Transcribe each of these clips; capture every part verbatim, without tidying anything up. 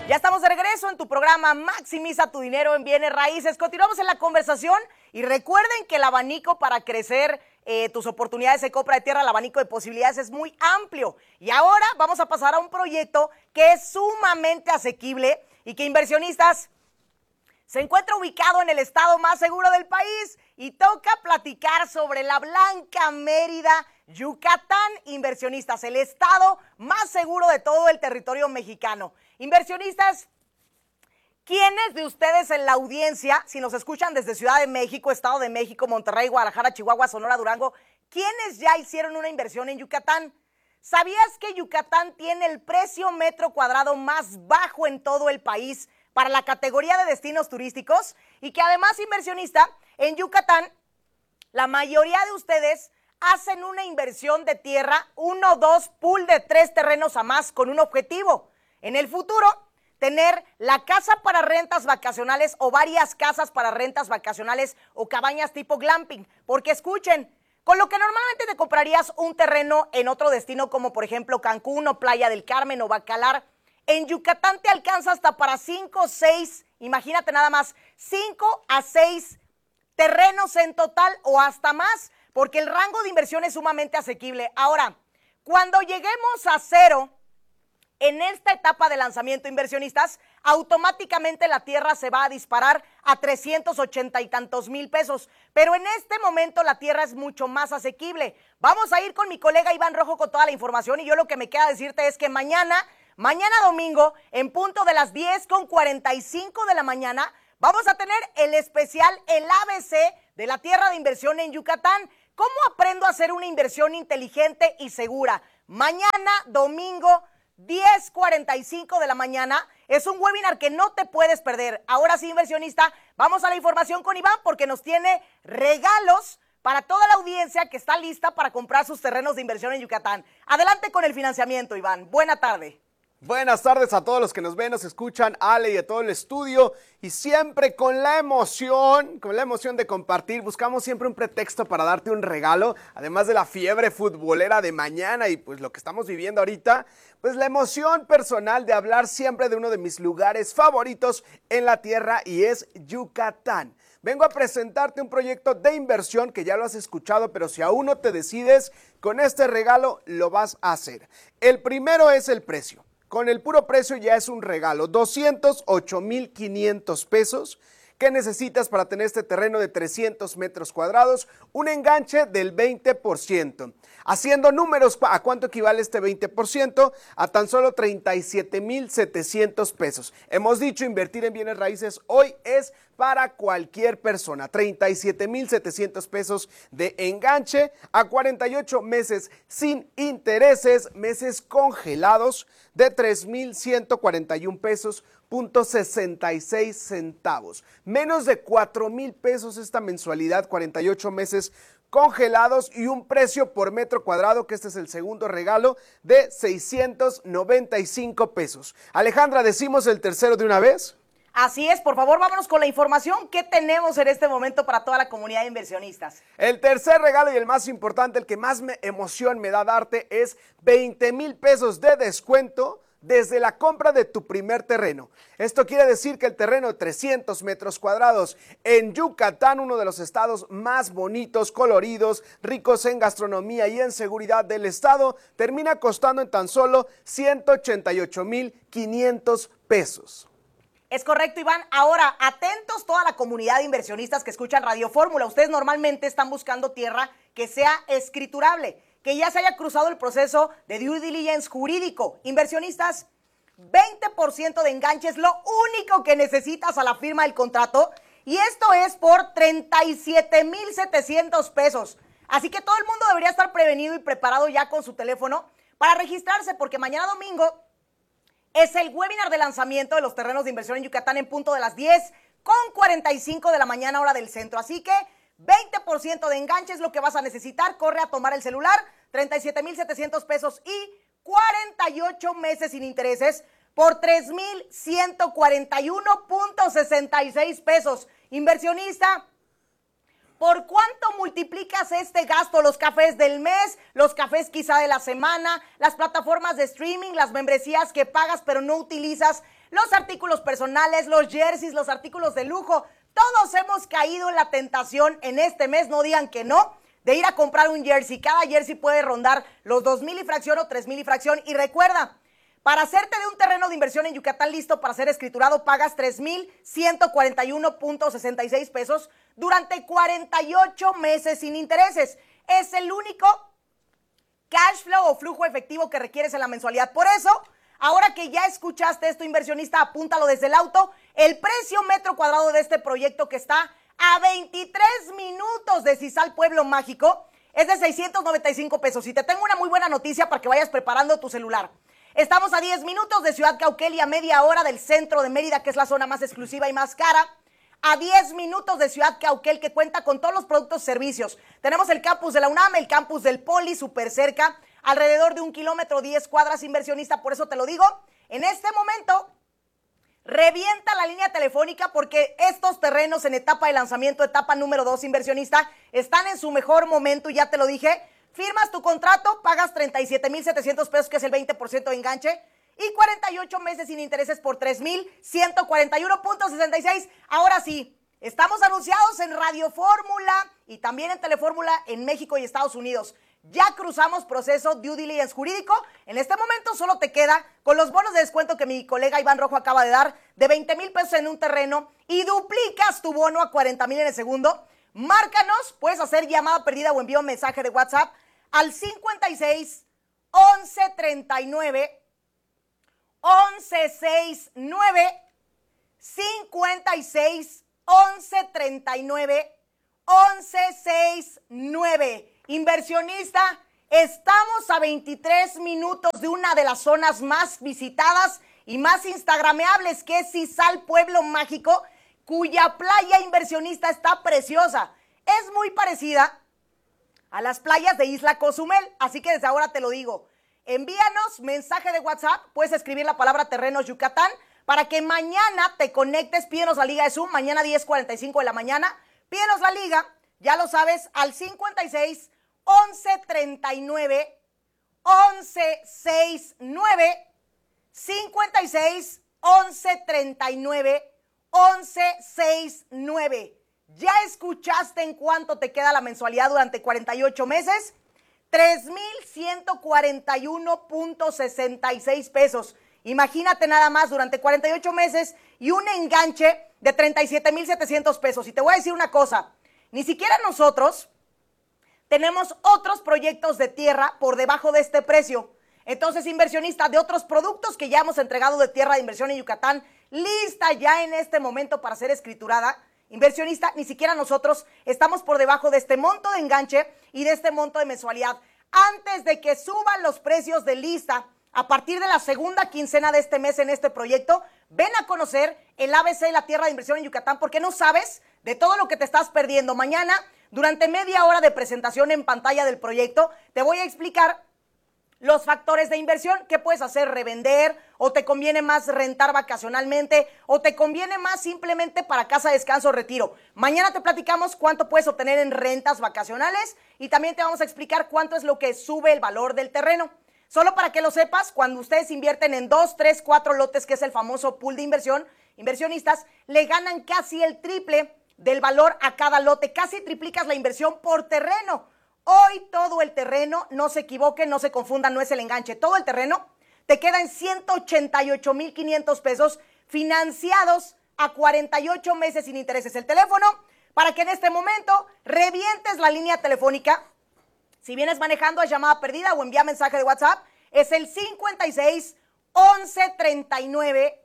Ya estamos de regreso en tu programa Maximiza tu dinero en bienes raíces. Continuamos en la conversación y recuerden que el abanico para crecer eh, tus oportunidades de compra de tierra, el abanico de posibilidades es muy amplio. Y ahora vamos a pasar a un proyecto que es sumamente asequible y que inversionistas se encuentra ubicado en el estado más seguro del país y toca platicar sobre la Blanca Mérida, Yucatán. Inversionistas, el estado más seguro de todo el territorio mexicano. Inversionistas, ¿quiénes de ustedes en la audiencia, si nos escuchan desde Ciudad de México, Estado de México, Monterrey, Guadalajara, Chihuahua, Sonora, Durango, quiénes ya hicieron una inversión en Yucatán? ¿Sabías que Yucatán tiene el precio metro cuadrado más bajo en todo el país para la categoría de destinos turísticos? Y que además, inversionista, en Yucatán, la mayoría de ustedes hacen una inversión de tierra, uno, dos, pool de tres terrenos a más con un objetivo. En el futuro, tener la casa para rentas vacacionales o varias casas para rentas vacacionales o cabañas tipo glamping. Porque escuchen, con lo que normalmente te comprarías un terreno en otro destino como por ejemplo Cancún o Playa del Carmen o Bacalar, en Yucatán te alcanza hasta para cinco, seis, imagínate nada más, cinco a seis terrenos en total o hasta más, porque el rango de inversión es sumamente asequible. Ahora, cuando lleguemos a cero, en esta etapa de lanzamiento, inversionistas, automáticamente la tierra se va a disparar a trescientos ochenta y tantos mil pesos. Pero en este momento la tierra es mucho más asequible. Vamos a ir con mi colega Iván Rojo con toda la información y yo lo que me queda decirte es que mañana, mañana domingo, en punto de las diez con cuarenta y cinco de la mañana, vamos a tener el especial, el A B C de la tierra de inversión en Yucatán. ¿Cómo aprendo a hacer una inversión inteligente y segura? Mañana domingo, diez cuarenta y cinco de la mañana, es un webinar que no te puedes perder. Ahora sí, inversionista, vamos a la información con Iván porque nos tiene regalos para toda la audiencia que está lista para comprar sus terrenos de inversión en Yucatán. Adelante con el financiamiento, Iván. Buena tarde. Buenas tardes a todos los que nos ven, nos escuchan, Ale y a todo el estudio, y siempre con la emoción, con la emoción de compartir, buscamos siempre un pretexto para darte un regalo, además de la fiebre futbolera de mañana y pues lo que estamos viviendo ahorita, pues la emoción personal de hablar siempre de uno de mis lugares favoritos en la tierra y es Yucatán. Vengo a presentarte un proyecto de inversión que ya lo has escuchado, pero si aún no te decides, con este regalo lo vas a hacer. El primero es el precio. Con el puro precio ya es un regalo, doscientos ocho mil quinientos pesos. ¿Qué necesitas para tener este terreno de trescientos metros cuadrados? Un enganche del veinte por ciento. Haciendo números, ¿a cuánto equivale este veinte por ciento? A tan solo treinta y siete mil setecientos pesos. Hemos dicho, invertir en bienes raíces hoy es para cualquier persona. treinta y siete mil setecientos pesos de enganche a cuarenta y ocho meses sin intereses, meses congelados de tres mil ciento cuarenta y un pesos punto sesenta y seis centavos. Menos de cuatro mil pesos esta mensualidad, cuarenta y ocho meses congelados y un precio por metro cuadrado, que este es el segundo regalo, de seiscientos noventa y cinco pesos. Alejandra, ¿decimos el tercero de una vez? Así es, por favor, vámonos con la información que tenemos en este momento para toda la comunidad de inversionistas. El tercer regalo y el más importante, el que más me emoción me da darte, es veinte mil pesos de descuento desde la compra de tu primer terreno. Esto quiere decir que el terreno de trescientos metros cuadrados en Yucatán, uno de los estados más bonitos, coloridos, ricos en gastronomía y en seguridad del estado, termina costando en tan solo ciento ochenta y ocho mil quinientos pesos. Es correcto, Iván. Ahora, atentos toda la comunidad de inversionistas que escuchan Radio Fórmula. Ustedes normalmente están buscando tierra que sea escriturable, que ya se haya cruzado el proceso de due diligence jurídico. Inversionistas, veinte por ciento de enganche es lo único que necesitas a la firma del contrato y esto es por treinta y siete mil setecientos pesos. Así que todo el mundo debería estar prevenido y preparado ya con su teléfono para registrarse porque mañana domingo es el webinar de lanzamiento de los terrenos de inversión en Yucatán en punto de las diez con cuarenta y cinco de la mañana hora del centro. Así que veinte por ciento de enganche es lo que vas a necesitar. Corre a tomar el celular, treinta y siete mil setecientos pesos y cuarenta y ocho meses sin intereses por tres mil ciento cuarenta y uno punto sesenta y seis pesos. Inversionista, ¿por cuánto multiplicas este gasto? Los cafés del mes, los cafés quizá de la semana, las plataformas de streaming, las membresías que pagas pero no utilizas, los artículos personales, los jerseys, los artículos de lujo. Todos hemos caído en la tentación en este mes, no digan que no, de ir a comprar un jersey. Cada jersey puede rondar los dos mil y fracción o tres mil y fracción. Y recuerda, para hacerte de un terreno de inversión en Yucatán listo para ser escriturado, pagas tres mil ciento cuarenta y uno punto sesenta y seis pesos durante cuarenta y ocho meses sin intereses. Es el único cash flow o flujo efectivo que requieres en la mensualidad. Por eso, ahora que ya escuchaste esto, inversionista, apúntalo desde el auto. El precio metro cuadrado de este proyecto, que está a veintitrés minutos de Cisal Pueblo Mágico, es de seiscientos noventa y cinco pesos. Y te tengo una muy buena noticia para que vayas preparando tu celular. Estamos a diez minutos de Ciudad Cauquel y a media hora del centro de Mérida, que es la zona más exclusiva y más cara. A diez minutos de Ciudad Cauquel, que cuenta con todos los productos y servicios. Tenemos el campus de la UNAM, el campus del Poli, súper cerca, alrededor de un kilómetro, diez cuadras, inversionista. Por eso te lo digo, en este momento, revienta la línea telefónica, porque estos terrenos en etapa de lanzamiento, etapa número dos, inversionista, están en su mejor momento, y ya te lo dije. Firmas tu contrato, pagas treinta y siete mil setecientos pesos, que es el veinte por ciento de enganche, y cuarenta y ocho meses sin intereses por tres mil ciento cuarenta y uno punto sesenta y seis. Ahora sí, estamos anunciados en Radio Fórmula y también en Telefórmula en México y Estados Unidos. Ya cruzamos proceso due diligence jurídico. En este momento solo te queda con los bonos de descuento que mi colega Iván Rojo acaba de dar, de veinte mil pesos en un terreno, y duplicas tu bono a cuarenta mil en el segundo. Márcanos, puedes hacer llamada perdida o envío un mensaje de WhatsApp al cincuenta y seis, once, treinta y nueve, once, sesenta y nueve, cincuenta y seis, once, treinta y nueve, once, sesenta y nueve. Inversionista, estamos a veintitrés minutos de una de las zonas más visitadas y más instagrameables, que es Cisal Pueblo Mágico, cuya playa, inversionista, está preciosa. Es muy parecida a las playas de Isla Cozumel, así que desde ahora te lo digo. Envíanos mensaje de WhatsApp, puedes escribir la palabra Terrenos Yucatán, para que mañana te conectes. Pídenos la liga de Zoom, mañana diez cuarenta y cinco de la mañana. Pídenos la liga, ya lo sabes, al cincuenta y seis, once, treinta y nueve, once, sesenta y nueve, cincuenta y seis, once, treinta y nueve, once, sesenta y nueve. ¿Ya escuchaste en cuánto te queda la mensualidad durante cuarenta y ocho meses? tres mil ciento cuarenta y uno punto sesenta y seis pesos. Imagínate nada más, durante cuarenta y ocho meses y un enganche de treinta y siete mil setecientos pesos. Y te voy a decir una cosa, ni siquiera nosotros tenemos otros proyectos de tierra por debajo de este precio. Entonces, inversionista, de otros productos que ya hemos entregado de tierra de inversión en Yucatán, lista ya en este momento para ser escriturada, inversionista, ni siquiera nosotros estamos por debajo de este monto de enganche y de este monto de mensualidad. Antes de que suban los precios de lista, a partir de la segunda quincena de este mes en este proyecto, ven a conocer el A B C de la tierra de inversión en Yucatán, porque no sabes de todo lo que te estás perdiendo. Mañana, durante media hora de presentación en pantalla del proyecto, te voy a explicar los factores de inversión. ¿Qué puedes hacer? Revender, o te conviene más rentar vacacionalmente, o te conviene más simplemente para casa, descanso, retiro. Mañana te platicamos cuánto puedes obtener en rentas vacacionales y también te vamos a explicar cuánto es lo que sube el valor del terreno. Solo para que lo sepas, cuando ustedes invierten en dos, tres, cuatro lotes, que es el famoso pool de inversión, inversionistas le ganan casi el triple del valor a cada lote. Casi triplicas la inversión por terreno. Hoy todo el terreno, no se equivoquen, no se confundan, no es el enganche, todo el terreno te queda en ciento ochenta y ocho mil quinientos pesos financiados a cuarenta y ocho meses sin intereses. El teléfono para que en este momento revientes la línea telefónica. Si vienes manejando, a llamada perdida o envía mensaje de WhatsApp, es el cincuenta y seis, once, treinta y nueve,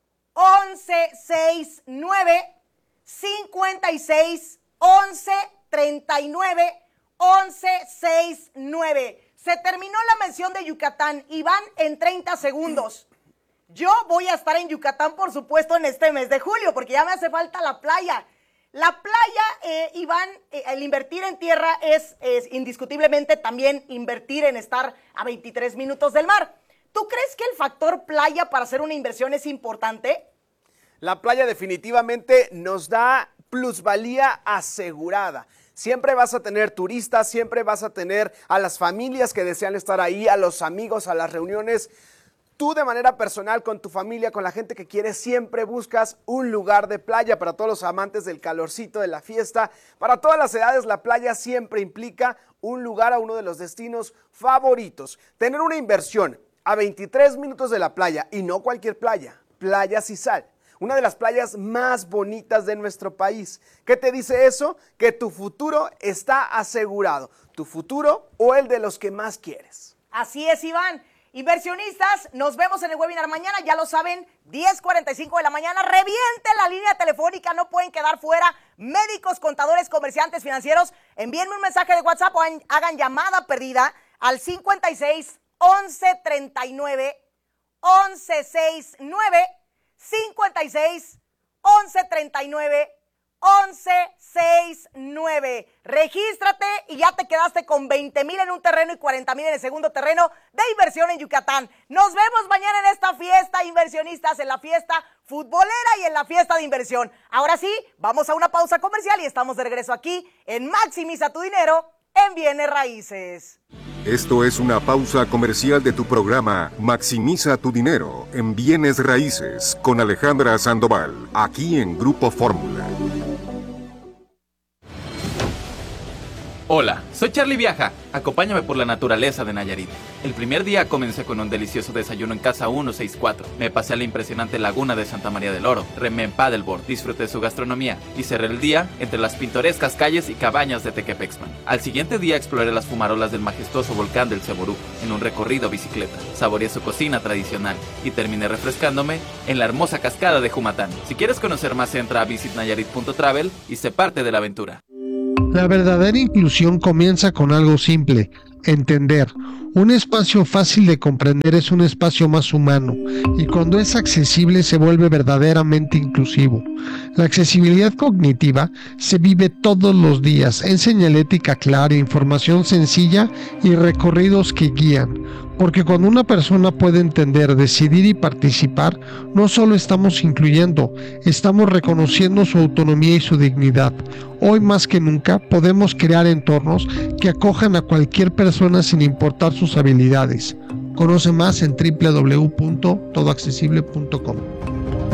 once, sesenta y nueve, cincuenta y seis, once, treinta y nueve, once, sesenta y nueve. Se terminó la mención de Yucatán y van en treinta segundos. Yo voy a estar en Yucatán, por supuesto, en este mes de julio, porque ya me hace falta la playa. La playa, eh, Iván, eh, el invertir en tierra es, es indiscutiblemente también invertir en estar a veintitrés minutos del mar. ¿Tú crees que el factor playa para hacer una inversión es importante? La playa definitivamente nos da plusvalía asegurada. Siempre vas a tener turistas, siempre vas a tener a las familias que desean estar ahí, a los amigos, a las reuniones. tú de manera personal, con tu familia, con la gente que quieres, siempre buscas un lugar de playa. Para todos los amantes del calorcito, de la fiesta, para todas las edades, la playa siempre implica un lugar a uno de los destinos favoritos. Tener una inversión a veintitrés minutos de la playa, y no cualquier playa, Playa Sisal, una de las playas más bonitas de nuestro país. ¿Qué te dice eso? Que tu futuro está asegurado, tu futuro o el de los que más quieres. Así es, Iván. Inversionistas, nos vemos en el webinar mañana, ya lo saben, diez cuarenta y cinco de la mañana, reviente la línea telefónica, no pueden quedar fuera. Médicos, contadores, comerciantes, financieros, envíenme un mensaje de WhatsApp o hagan llamada perdida al cincuenta y seis, once, treinta y nueve, once, sesenta y nueve, cincuenta y seis, once, treinta y nueve, once, sesenta y nueve. Regístrate y ya te quedaste con veinte mil en un terreno y cuarenta mil en el segundo terreno de inversión en Yucatán. Nos vemos mañana en esta fiesta, inversionistas, en la fiesta futbolera y en la fiesta de inversión. Ahora sí, vamos a una pausa comercial y estamos de regreso aquí en Maximiza tu Dinero en Bienes Raíces. Esto es una pausa comercial de tu programa Maximiza tu Dinero en Bienes Raíces con Alejandra Sandoval, aquí en Grupo Fórmula. Hola, soy Charlie Viaja. Acompáñame por la naturaleza de Nayarit. El primer día comencé con un delicioso desayuno en Casa ciento sesenta y cuatro. Me pasé a la impresionante laguna de Santa María del Oro, remé en paddleboard, disfruté su gastronomía y cerré el día entre las pintorescas calles y cabañas de Tequepexman. Al siguiente día exploré las fumarolas del majestuoso volcán del Ceboruco en un recorrido bicicleta. Saboreé su cocina tradicional y terminé refrescándome en la hermosa cascada de Jumatán. Si quieres conocer más, entra a visit nayarit punto travel y sé parte de la aventura. La verdadera inclusión comienza con algo simple: entender. Un espacio fácil de comprender es un espacio más humano, y cuando es accesible se vuelve verdaderamente inclusivo. La accesibilidad cognitiva se vive todos los días en señalética clara, información sencilla y recorridos que guían. Porque cuando una persona puede entender, decidir y participar, no solo estamos incluyendo, estamos reconociendo su autonomía y su dignidad. Hoy más que nunca podemos crear entornos que acojan a cualquier persona sin importar sus habilidades. Conoce más en doble u doble u doble u punto todo accesible punto com.